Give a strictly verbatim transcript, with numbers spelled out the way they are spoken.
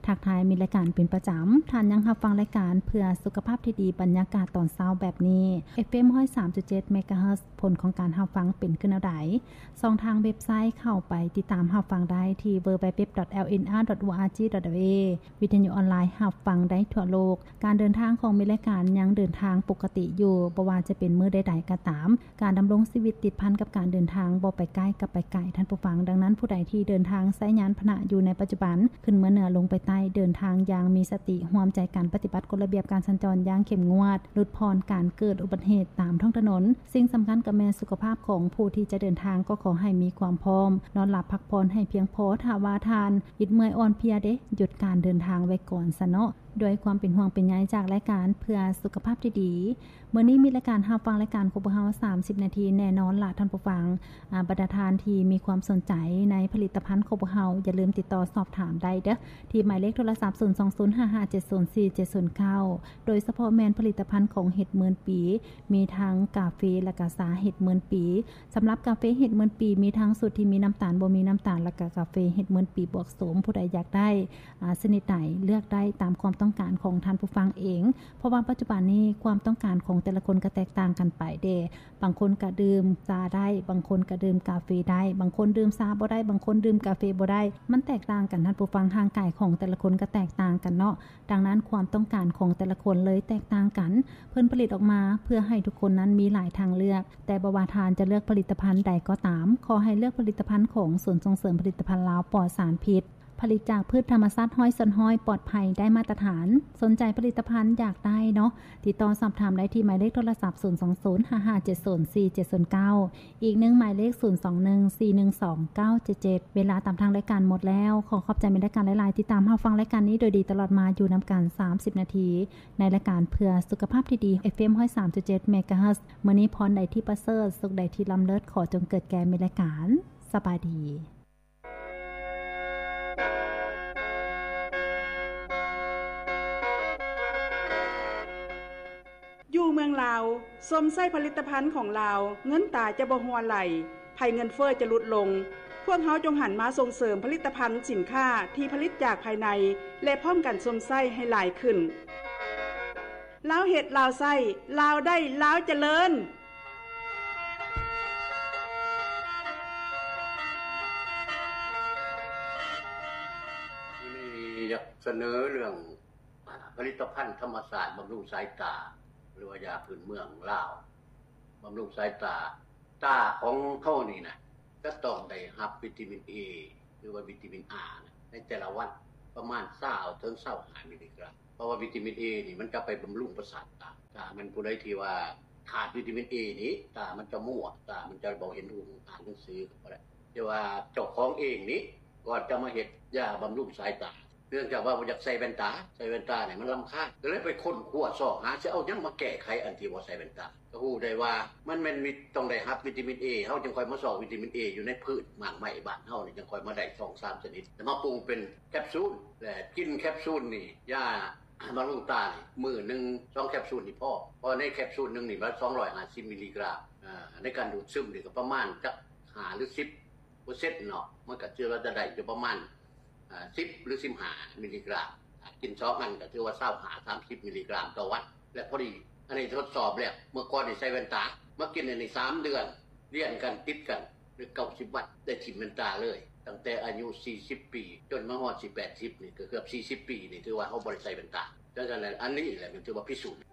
ทักทายมีรายการเป็นประจำท่านยังรับฟังรายการเพื่อสุขภาพที่ดีบรรยากาศตอนเช้าแบบนี้ เอฟ เอ็ม หนึ่งศูนย์สามจุดเจ็ด เมกะเฮิรตซ์ ผลของการรับฟังเป็นขึ้นเอาใดช่องทางเว็บไซต์เข้าไปติดตามรับฟังได้ที่ ดับเบิลยู ดับเบิลยู ดับเบิลยู ดอท แอล เอ็น อาร์ ดอท โอ อาร์ จี ดอท เอ วิทยุออนไลน์รับฟังได้ทั่วโลกการเดินทางของมีรายการยังเดินทางปกติอยู่บ่ว่าจะเป็นมื้อใดๆก็ตามการดำรงชีวิตติดพันกับการเดินทางบ่ไปใกล้กับไปไกลท่านผู้ฟังดังนั้นผู้ใดที่เดินทางใช้ยานพาหนะอยู่ในปัจจุบันขึ้นเมื่อเหนือลงไปใต้เดินทางอย่างมีสติร่วมใจกันปฏิบัติกฎระเบียบการสัญจรอย่างเข้มงวดลดพรการเกิดอุบัติเหตุตามท้องถนนสิ่งสำคัญกับแม่สุขภาพของผู้ที่จะเดินทางก็ขอให้มีความพร้อมนอนหลับพักผ่อนให้เพียงพอถ้าว่าทานอิดเมื่อยอ่อนเพลียเด้หยุดการเดินทางไว้ก่อนซะเนาะด้วยความเป็นห่วงเป็นใยจากรายการเพื่อสุขภาพที่ดีมื้อนี้มีรายการรับฟังรายการของพวกเราสามสิบนาทีแน่นอนล่ะท่านผู้ฟังอ่าบรรดาทานที่มีความสนใจในผลิตภัณฑ์ของพวกเราอย่าลืมติดต่อสอบถามได้เด้อที่หมายเลขโทรศัพท์ศูนย์ สอง ศูนย์ ห้า ห้า เจ็ด ศูนย์ สี่ เจ็ด ศูนย์ เก้าโดยเฉพาะแม่นผลิตภัณฑ์ของเห็ดหมื่นปีมีทั้งกาแฟและก็สาเห็ดหมื่นปีสำหรับกาแฟเห็ดหมื่นปีมีทั้งสูตรที่มีน้ำตาลบ่มีน้ำตาลและก็กาแฟเห็ดหมื่นปีบวกโสมผู้ใดอยากได้อ่าชนิดไหนเลือกได้ตามความต้องการของท่านผู้ฟังเองเพราะว่าปัจจุบันนี้ความต้องการของแต่ละคนก็แตกต่างกันไปเด้บางคนก็ดื่มชาได้บางคนก็ดื่มกาแฟได้บางคนดื่มชาบ่ได้บางคนดื่มกาแฟบ่ได้มันแตกต่างกันท่านผู้ฟังร่างกายของแต่ละคนก็แตกต่างกันเนาะดังนั้นความต้องการของแต่ละคนเลยแตกต่างกันเพิ่นผลิตออกมาเพื่อให้ทุกคนนั้นมีหลายทางเลือกแต่บ่ว่าทานจะเลือกผลิตภัณฑ์ใดก็ตามขอให้เลือกผลิตภัณฑ์ของศูนย์ส่งเสริมผลิตภัณฑ์ลาวปลอดสารพิษผลิตจากพืชธรรมชาติห้อยสนห้อยปลอดภัยได้มาตรฐานสนใจผลิตภัณฑ์อยากได้เนาะติดต่อสอบถามได้ที่หมายเลขโทรศัพท์ศูนย์ สอง ศูนย์ ห้า ห้า เจ็ด ศูนย์ สี่ เจ็ด ศูนย์ เก้าอีกหนึ่งหมายเลขศูนย์ สอง หนึ่ง สี่ หนึ่ง สอง เก้า เจ็ด เจ็ดเวลาตามทางรายการหมดแล้วขอขอบใจในรายการหลายๆที่ตามรับฟังรายการนี้โดยดีตลอดมาอยู่นำกันสามสิบนาทีในรายการเพื่อสุขภาพที่ดี เอฟ เอ็ม หนึ่งศูนย์สามจุดเจ็ด เมกะเฮิรตซ์มื้อนี้พรใดที่ประเสริฐสุขใดที่ล้ำเลิศขอจงเกิดแก่มีรายการสบายดีอยู่เมืองลาวสมไส้ผลิตภัณฑ์ของลาวเงินตาจะบ่ฮัวไหลภัยเงินเฟ้อจะลดลงพวกเฮาจงหันมาส่งเสริมผลิตภัณฑ์สินค้าที่ผลิตจากภายในและพร้อมกันสมไส้ให้หลายขึ้นลาวเฮ็ดลาวไส้ลาวได้ลาวเจริญนี่อยากเสนอเรื่องผลิตภัณฑ์ธรรมศาสตร์บำรุงสายตาหรือว่ายาพื้นเมืองลาวบำรุงสายตาตาของเฮานี่นะก็ต้องได้รับวิตามิน A หรือว่าวิตามิน R นะในแต่ละวันประมาณยี่สิบถึงยี่สิบห้ามิลลิกรัมเพราะว่าวิตามิน A นี่มันจะไปบำรุงประสาทตาตามันผู้ใดที่ว่าขาดวิตามิน A นี้ตามันจะมั่วตามันจะบ่เห็นรูปอ่านหนังสือก็ได้แต่ว่าเจ้าของเองนี่ก่อนจะมาเฮ็ดยาบำรุงสายตาเนื่องจากว่าบ่อยากใส่แว่นตาใส่แว่นตาเนี่ยมันรำคาญก็เลยไปค้นคว้าซอกหาสิเอาหยังมาแก้ไขอันที่บ่ใส่แว่นตาก็ฮู้ได้ว่ามันแม่นมีต้องได้รับวิตามิน A เฮาจึงค่อยมาซอกวิตามิน A อยู่ในพืชหมากไม้บ้านเฮานี่จึงค่อยมาได้ สอง สาม ชนิดแล้วมาปรุงเป็นแคปซูลและกินแคปซูลนี่ยาบำรุงตานี่มื้อนึงสองแคปซูลนี่พอเพราะในแคปซูลนึงนี่มันสองร้อยห้าสิบมิลลิกรัมอ่าในการดูดซึมนี่ก็ประมาณจักห้าหรือสิบเปอร์เซ็นต์ เนาะมันก็ถือว่าจะได้อยู่ประมาณอ่าสิบหรือสิบห้ามิลลิกรัมกินสองอันก็ถือว่ายี่สิบห้า สามสิบมิลลิกรัมต่อวันและพอดีอันนี้ทดสอบแล้วเมื่อก่อนนี่ใส่แว่นตามากินในสามเดือนเรียนกันติดกันหรือเก้าสิบวันได้ถิ่มแว่นตาเลยตั้งแต่อายุสี่สิบปีจนมาฮอดสิบแปด สิบนี่ก็เกือบสี่สิบปีนี่ถือว่าเฮาบ่ได้ใส่แว่นตาดังนั้นอันนี้แหละมันถือว่าพิสูจน์